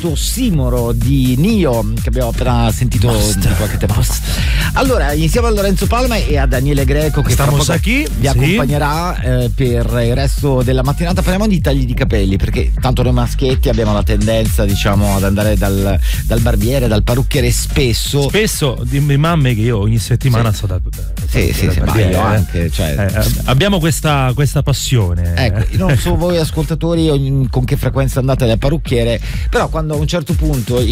questo ossimoro di Nio che abbiamo appena sentito di qualche tempo fa. Allora, insieme a Lorenzo Palma e a Daniele Greco che fra poco vi accompagnerà per il resto della mattinata. Parliamo di tagli di capelli, perché tanto noi maschietti abbiamo la tendenza, diciamo, ad andare dal barbiere, dal parrucchiere spesso di mamme che io ogni settimana sto da ma io anche, cioè. Abbiamo questa passione. Ecco, io non so voi ascoltatori con che frequenza andate dal parrucchiere, però quando a un certo punto